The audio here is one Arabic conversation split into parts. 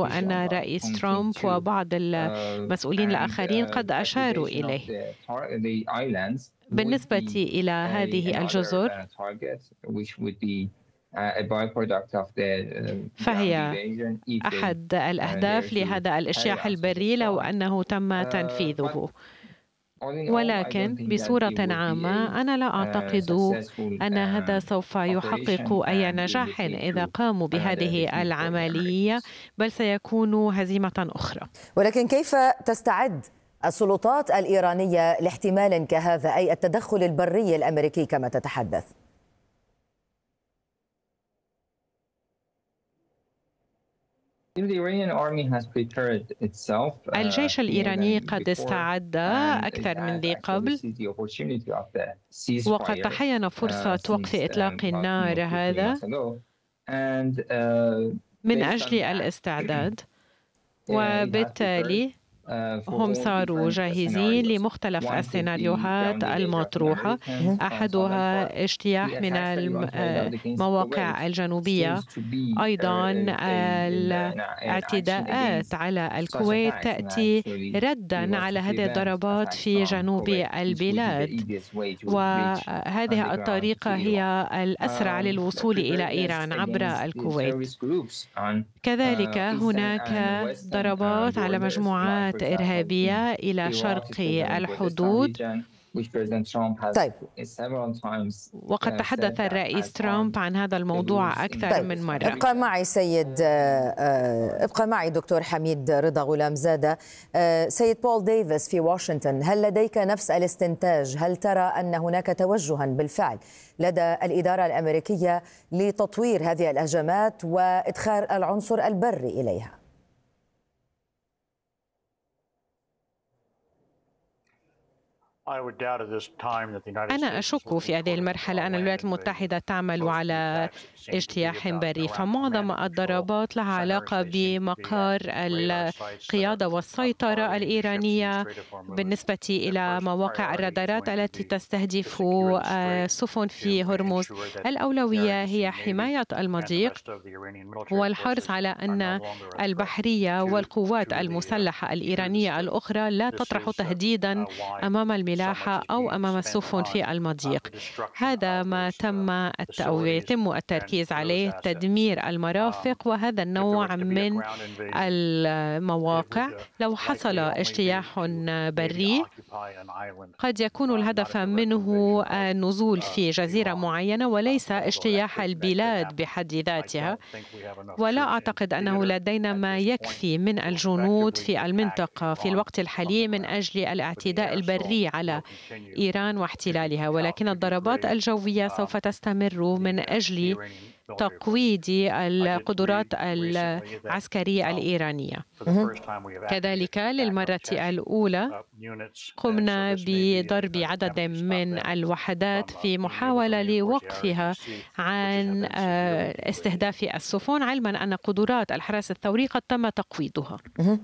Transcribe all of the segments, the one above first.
أن الرئيس ترامب وبعض المسؤولين الآخرين قد أشاروا إليه. بالنسبة إلى هذه الجزر فهي أحد الأهداف لهذا الاجتياح البري لو أنه تم تنفيذه. ولكن بصورة عامة أنا لا أعتقد أن هذا سوف يحقق أي نجاح إذا قاموا بهذه العملية، بل سيكون هزيمة أخرى. ولكن كيف تستعد السلطات الإيرانية لاحتمال كهذا، أي التدخل البري الأمريكي كما تتحدث؟ الجيش الإيراني قد استعد أكثر من ذي قبل، وقد تحين فرصة وقف إطلاق النار هذا من أجل الاستعداد، وبالتالي هم صاروا جاهزين لمختلف السيناريوهات المطروحة. أحدها اجتياح من المواقع الجنوبية، أيضا الاعتداءات على الكويت تأتي ردا على هذه الضربات في جنوب البلاد، وهذه الطريقة هي الأسرع للوصول إلى إيران عبر الكويت. كذلك هناك ضربات على مجموعات إرهابية إلى شرق الحدود. طيب. وقد تحدث الرئيس ترامب عن هذا الموضوع أكثر من مرة. ابقى معي دكتور حميد رضا غلامزادة. سيد بول ديفيس في واشنطن، هل لديك نفس الاستنتاج؟ هل ترى أن هناك توجها بالفعل لدى الإدارة الأمريكية لتطوير هذه الهجمات وإدخال العنصر البري إليها؟ أنا أشك في هذه المرحلة أن الولايات المتحدة تعمل على اجتياح بري، فمعظم الضربات لها علاقة بمقار القيادة والسيطرة الإيرانية بالنسبة إلى مواقع الرادارات التي تستهدف سفن في هرمز. الأولوية هي حماية المضيق والحرص على أن البحرية والقوات المسلحة الإيرانية الأخرى لا تطرح تهديدا أمام الملاحة أو أمام السفن في المضيق. هذا ما يتم التركيز عليه، تدمير المرافق وهذا النوع من المواقع. لو حصل اجتياح بري قد يكون الهدف منه النزول في جزيرة معينة وليس اجتياح البلاد بحد ذاتها، ولا أعتقد أنه لدينا ما يكفي من الجنود في المنطقة في الوقت الحالي من أجل الاعتداء البري على إيران واحتلالها، ولكن الضربات الجوية سوف تستمر من أجل تقويض القدرات العسكرية الإيرانية. كذلك للمرة الأولى قمنا بضرب عدد من الوحدات في محاولة لوقفها عن استهداف السفن، علما أن قدرات الحرس الثوري قد تم تقويضها.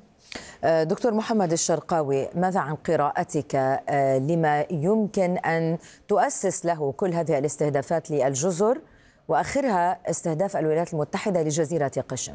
دكتور محمد الشرقاوي، ماذا عن قراءتك لما يمكن أن تؤسس له كل هذه الاستهدافات للجزر وآخرها استهداف الولايات المتحدة لجزيرة قشم؟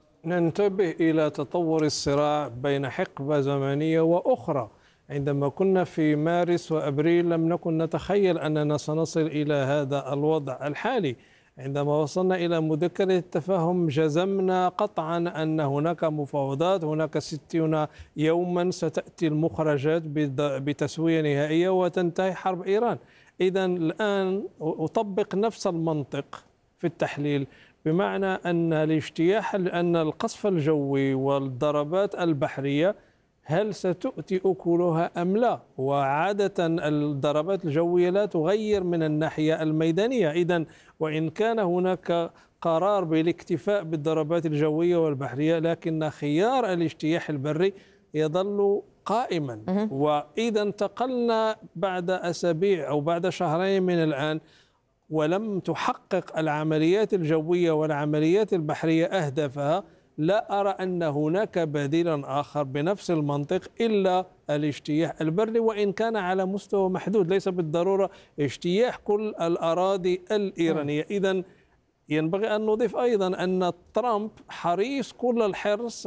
ننتبه إلى تطور الصراع بين حقبة زمنية وأخرى. عندما كنا في مارس وأبريل لم نكن نتخيل أننا سنصل إلى هذا الوضع الحالي. عندما وصلنا إلى مذكرة التفاهم جزمنا قطعا أن هناك مفاوضات، هناك 60 يوما ستأتي المخرجات بتسوية نهائية وتنتهي حرب إيران. إذن الآن أطبق نفس المنطق في التحليل، بمعنى أن أن القصف الجوي والضربات البحرية هل ستؤتي أكلها أم لا؟ وعادة الضربات الجوية لا تغير من الناحية الميدانية. إذن وإن كان هناك قرار بالاكتفاء بالضربات الجوية والبحرية، لكن خيار الاجتياح البري يظل قائما. وإذا انتقلنا بعد أسابيع أو بعد شهرين من الآن ولم تحقق العمليات الجوية والعمليات البحرية أهدافها، لا أرى أن هناك بديلا آخر بنفس المنطق إلا الاجتياح البري، وإن كان على مستوى محدود، ليس بالضرورة اجتياح كل الأراضي الإيرانية. إذن ينبغي أن نضيف أيضا أن ترامب حريص كل الحرص